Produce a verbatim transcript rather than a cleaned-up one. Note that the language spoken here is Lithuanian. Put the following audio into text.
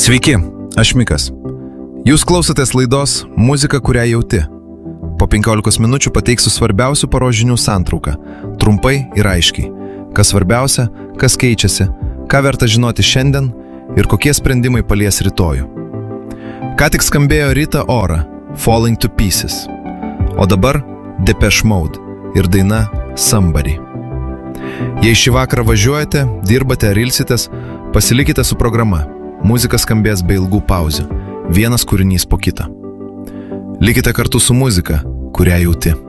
Sveiki, aš Mikas. Jūs klausotės laidos Muzika, kurią jauti. Po penkiolikos minučių pateiksiu svarbiausių paros žinių santrauką, trumpai ir aiškiai. Kas svarbiausia, kas keičiasi, ką verta žinoti šiandien ir kokie sprendimai palies rytojų. Ką tik skambėjo Rita Ora, Falling to Pieces. O dabar Depeche Mode ir daina Somebody. Jei šį vakarą važiuojate, dirbate ar ilsitės, pasilikite su programa. Muzika skambės be ilgų pauzių. Vienas kūrinys po kitą. Likite kartu su muzika, kurią jauti.